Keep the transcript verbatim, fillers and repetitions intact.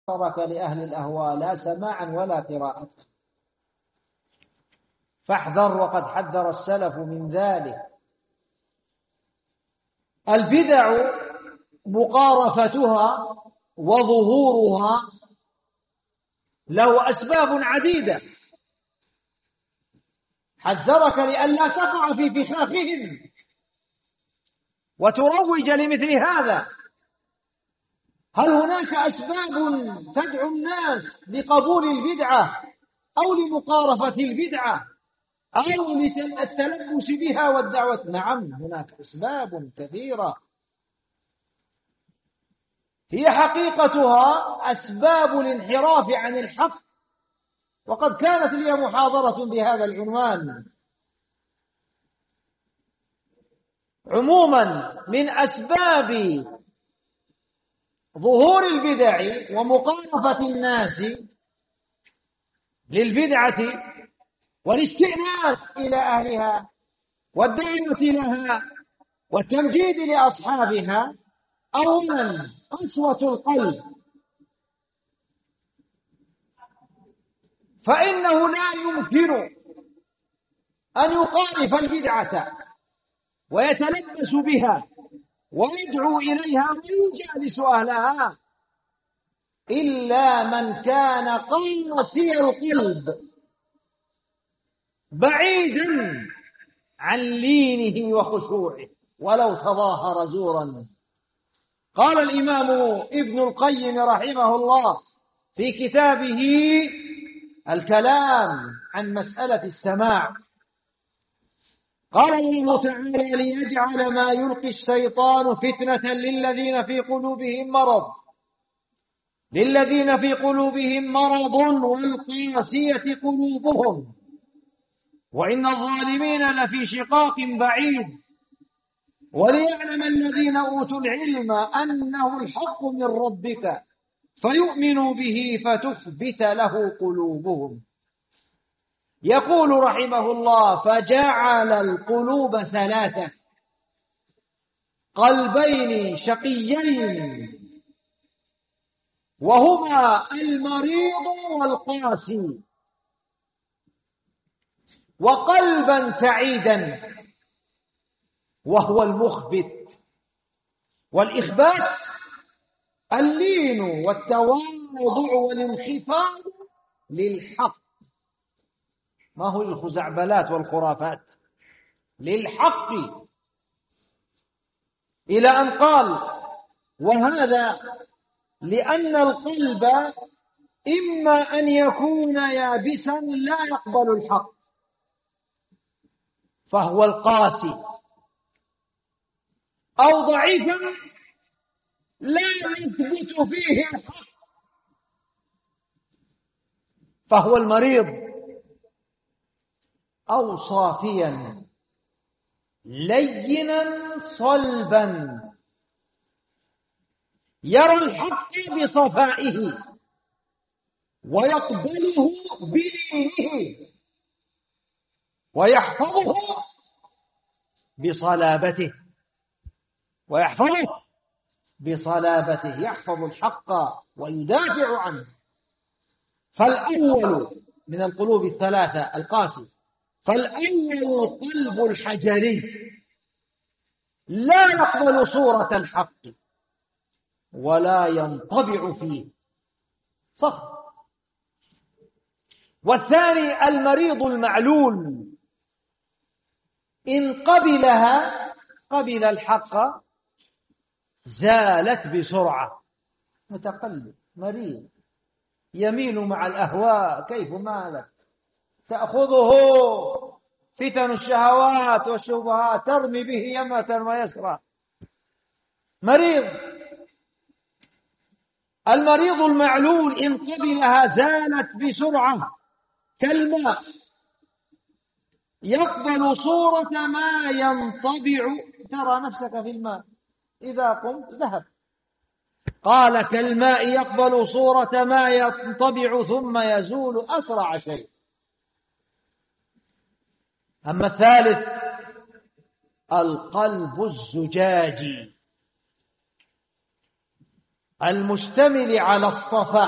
ترك لأهل الأهواء لا سماعا ولا قراءة، فاحذر، وقد حذر السلف من ذلك. البدع مقارفتها وظهورها له أسباب عديدة، حذرك لئلا تقع في فخاخهم وتروج لمثل هذا. هل هناك أسباب تدعو الناس لقبول البدعة أو لمقارفة البدعة أو للتلبس بها والدعوة؟ نعم، هناك أسباب كثيرة، هي حقيقتها أسباب الانحراف عن الحق، وقد كانت لي محاضرة بهذا العنوان. عموما من أسباب ظهور البدع ومقارفة الناس للبدعة والاستئناس إلى أهلها والدعوة لها والتمجيد لأصحابها، أولا قسوة القلب، فإنه لا يمكن أن يخالف البدعة ويتلبس بها ويدعو إليها ويجالس أهلها إلا من كان قاسي القلب بعيدا عن لينه وخشوعه ولو تظاهر زورا. قال الإمام ابن القيم رحمه الله في كتابه الكلام عن مسألة السماع، قال الله تعالى: ليجعل ما يلقي الشيطان فتنة للذين في قلوبهم مرض للذين في قلوبهم مرض والقاسية قلوبهم وإن الظالمين لفي شقاق بعيد وليعلم الذين أوتوا العلم أنه الحق من ربك فيؤمنوا به فتثبت له قلوبهم. يقول رحمه الله: فجعل القلوب ثلاثة، قلبين شقيين وهما المريض والقاسي، وقلبا سعيدا وهو المخبت. والإخبات اللين والتواضع والانخفاض للحق، ما هو الخزعبلات والخرافات، للحق، إلى أن قال: وهذا لأن القلب إما أن يكون يابسا لا يقبل الحق فهو القاسي، أو ضعيفا لا يثبت فيه الحق فهو المريض، أو صافيا لينا صلبا يرى الحق بصفائه ويقبله بلينه ويحفظه بصلابته ويحفظه بصلابته يحفظ الحق ويدافع عنه. فالأول من القلوب الثلاثة القاسي، فالأول القلب الحجري لا يقبل صورة الحق ولا ينطبع فيه صخر. والثاني المريض المعلول، إن قبلها قبل الحق زالت بسرعة. متقلب مريض يميل مع الأهواء كيف مالك، تأخذه فتن الشهوات والشبهات ترمي به يمة ويسرى، مريض. المريض المعلول إن قبلها زالت بسرعة كالماء يقبل صورة ما ينطبع، ترى نفسك في الماء إذا قمت ذهب. قال: كالماء يقبل صورة ما ينطبع ثم يزول أسرع شيء. أما الثالث القلب الزجاجي المشتمل على الصفاء